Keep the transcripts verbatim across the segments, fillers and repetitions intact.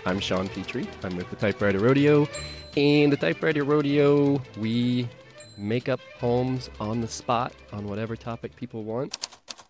I'm Sean Petrie. I'm with the Typewriter Rodeo. In the Typewriter Rodeo, we make up poems on the spot on whatever topic people want.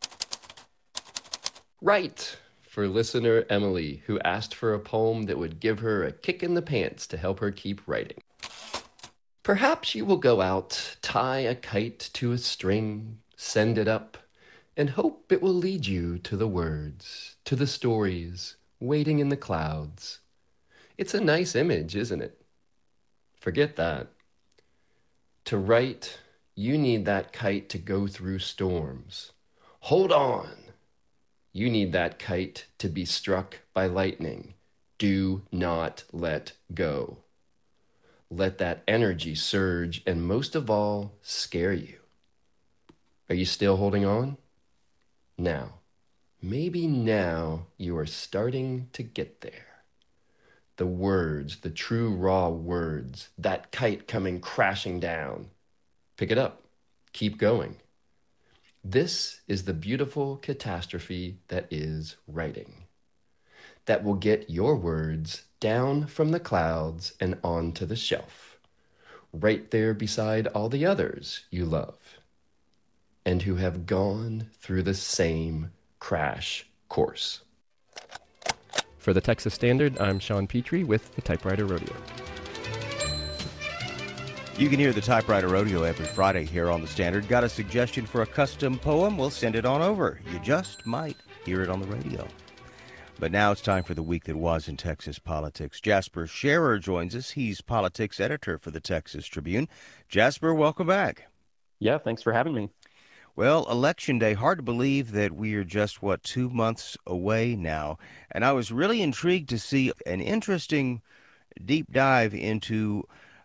Right, for listener Emily, who asked for a poem that would give her a kick in the pants to help her keep writing. Perhaps you will go out, tie a kite to a string, send it up, and hope it will lead you to the words, to the stories, waiting in the clouds. It's a nice image, isn't it? Forget that. To write, you need that kite to go through storms. Hold on. You need that kite to be struck by lightning. Do not let go. Let that energy surge and most of all, scare you. Are you still holding on? Now, maybe now you are starting to get there. The words, the true raw words, that kite coming crashing down. Pick it up. Keep going. This is the beautiful catastrophe that is writing. That will get your words down from the clouds and onto the shelf, right there beside all the others you love, and who have gone through the same crash course. For the Texas Standard, I'm Sean Petrie with the Typewriter Rodeo. You can hear the Typewriter Rodeo every Friday here on the Standard. Got a suggestion for a custom poem? We'll send it on over. You just might hear it on the radio. But now it's time for the week that was in Texas politics. Jasper Scherer joins us. He's politics editor for the Texas Tribune. Jasper, welcome back. Yeah, thanks for having me. Well, Election Day, hard to believe that we are just, what, two months away now. And I was really intrigued to see an interesting deep dive into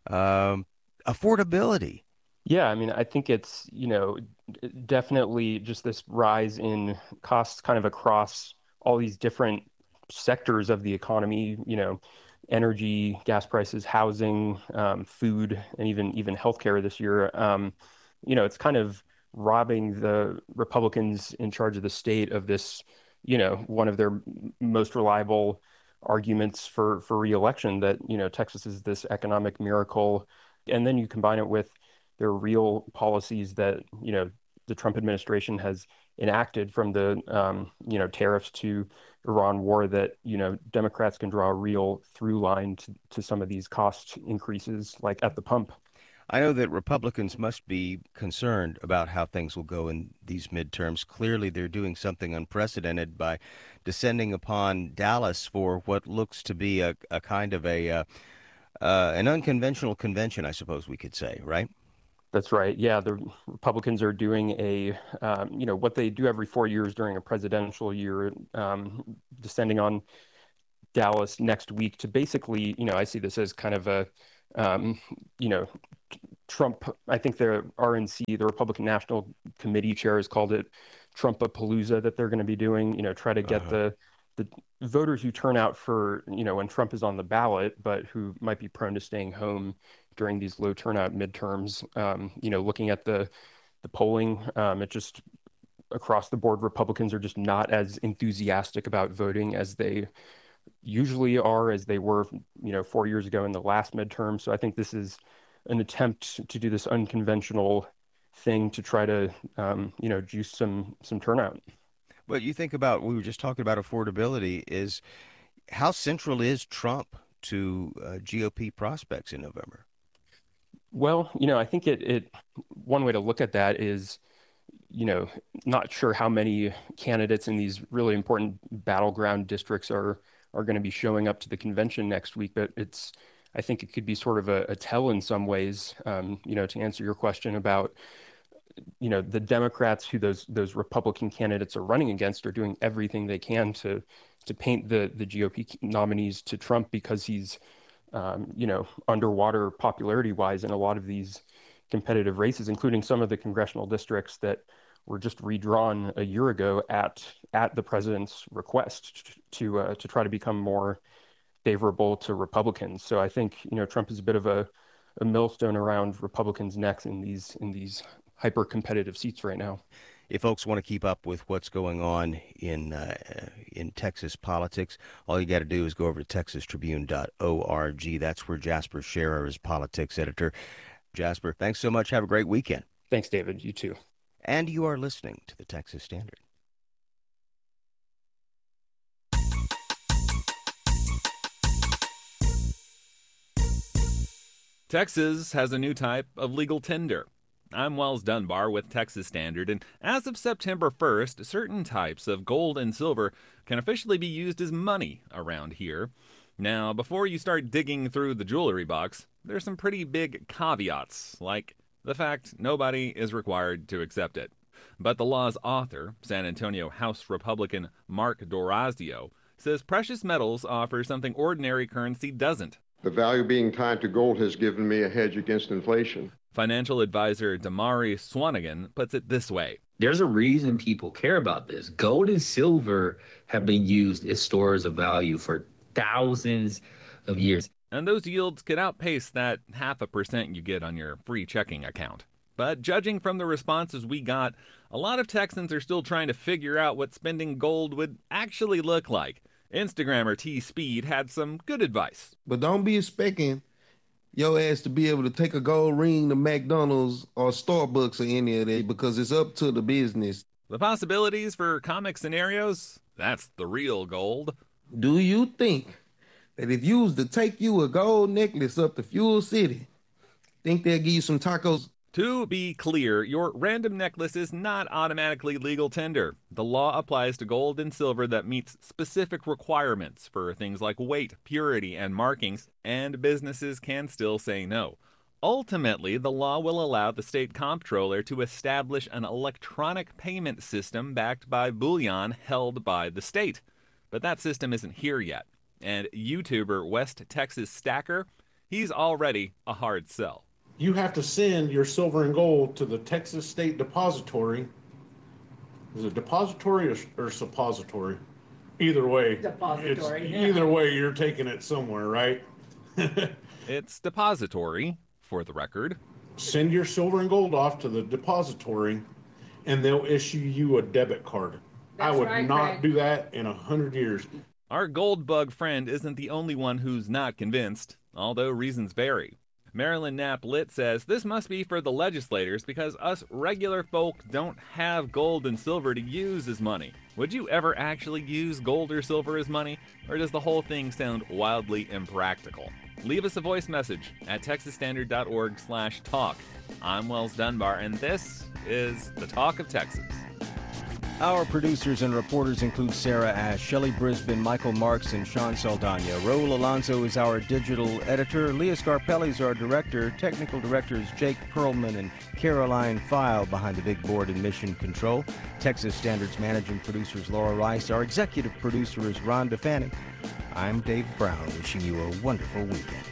um, affordability. Yeah, I mean, I think it's, you know, definitely just this rise in costs kind of across all these different sectors of the economy, you know, energy, gas prices, housing, um, food, and even even healthcare this year. Um, you know, it's kind of robbing the Republicans in charge of the state of this, you know, one of their most reliable arguments for for reelection, that, you know, Texas is this economic miracle. And then you combine it with their real policies that, you know, the Trump administration has enacted, from the, um, you know, tariffs to Iran war, that, you know, Democrats can draw a real through line to, to some of these cost increases, like at the pump. I know that Republicans must be concerned about how things will go in these midterms. Clearly, they're doing something unprecedented by descending upon Dallas for what looks to be a, a kind of a uh, uh, an unconventional convention, I suppose we could say, right? That's right. Yeah, the Republicans are doing a, um, you know, what they do every four years during a presidential year, um, descending on Dallas next week to basically, you know, I see this as kind of a, um, you know, Trump, I think the R N C, the Republican National Committee chair, has called it Trump-a-palooza, that they're going to be doing, you know, try to get uh-huh. the the voters who turn out for, you know, when Trump is on the ballot, but who might be prone to staying home during these low turnout midterms. Um, you know, looking at the the polling, um, it just across the board, Republicans are just not as enthusiastic about voting as they usually are, as they were, you know, four years ago in the last midterm. So I think this is an attempt to do this unconventional thing to try to, um, you know, juice some some turnout. Well, you think about, we were just talking about affordability, is how central is Trump to uh, G O P prospects in November? Well, you know, I think it, it one way to look at that is, you know, not sure how many candidates in these really important battleground districts are are going to be showing up to the convention next week, but it's, I think it could be sort of a, a tell in some ways, um, you know, to answer your question about, you know, the Democrats who those those Republican candidates are running against are doing everything they can to to paint the the G O P nominees to Trump, because he's, um, you know, underwater popularity wise in a lot of these competitive races, including some of the congressional districts that were just redrawn a year ago at at the president's request to uh, to try to become more favorable to Republicans. So I think, you know, Trump is a bit of a, a millstone around Republicans' necks in these in these hyper competitive seats right now. If folks want to keep up with what's going on in uh, in Texas politics, all you got to do is go over to texas tribune dot org. That's where Jasper Scherer is politics editor. Jasper, thanks so much. Have a great weekend. Thanks, David. You too. And you are listening to the Texas Standard. Texas has a new type of legal tender. I'm Wells Dunbar with Texas Standard, and as of September first, certain types of gold and silver can officially be used as money around here. Now, before you start digging through the jewelry box, there's some pretty big caveats, like the fact nobody is required to accept it. But the law's author, San Antonio House Republican Mark D'Orazio, says precious metals offer something ordinary currency doesn't. The value being tied to gold has given me a hedge against inflation. Financial advisor Damari Swanigan puts it this way. There's a reason people care about this. Gold and silver have been used as stores of value for thousands of years. And those yields could outpace that half a percent you get on your free checking account. But judging from the responses we got, a lot of Texans are still trying to figure out what spending gold would actually look like. Instagrammer T-Speed had some good advice. But don't be expecting your ass to be able to take a gold ring to McDonald's or Starbucks or any of that, because it's up to the business. The possibilities for comic scenarios, that's the real gold. Do you think that if you was to take you a gold necklace up to Fuel City, think they'll give you some tacos? To be clear, your random necklace is not automatically legal tender. The law applies to gold and silver that meets specific requirements for things like weight, purity, and markings, and businesses can still say no. Ultimately, the law will allow the state comptroller to establish an electronic payment system backed by bullion held by the state. But that system isn't here yet. And YouTuber West Texas Stacker, he's already a hard sell. You have to send your silver and gold to the Texas State Depository. Is it depository or, or suppository? Either way, depository. It's, Yeah. Either way, you're taking it somewhere, right? It's depository, for the record. Send your silver and gold off to the depository, and they'll issue you a debit card. That's I would right, not Craig. do that in a hundred years. Our gold bug friend isn't the only one who's not convinced, although reasons vary. Marilyn Knapp Litt says this must be for the legislators because us regular folk don't have gold and silver to use as money. Would you ever actually use gold or silver as money, or does the whole thing sound wildly impractical? Leave us a voice message at texas standard dot org slash talk. I'm Wells Dunbar, and this is The Talk of Texas. Our producers and reporters include Sarah Ash, Shelley Brisbane, Michael Marks, and Sean Saldana. Raul Alonso is our digital editor. Leah Scarpelli is our director. Technical directors Jake Perlman and Caroline File behind the big board in Mission Control. Texas Standard's managing producer is Laura Rice. Our executive producer is Rhonda Fanning. I'm Dave Brown, wishing you a wonderful weekend.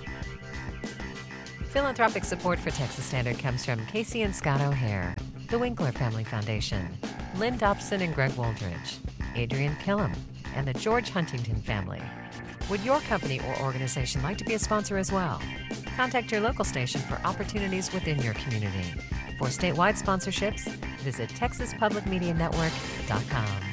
Philanthropic support for Texas Standard comes from Casey and Scott O'Hare, the Winkler Family Foundation, Lynn Dobson and Greg Woldridge, Adrian Killam, and the George Huntington family. Would your company or organization like to be a sponsor as well? Contact your local station for opportunities within your community. For statewide sponsorships, visit texas public media network dot com.